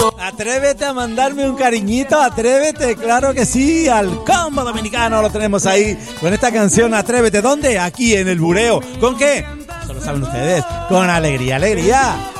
Atrévete a mandarme un cariñito, atrévete, claro que sí, al Combo Dominicano lo tenemos ahí con esta canción Atrévete. ¿Dónde? Aquí en el Bureo. ¿Con qué? Eso lo saben ustedes, con alegría, alegría.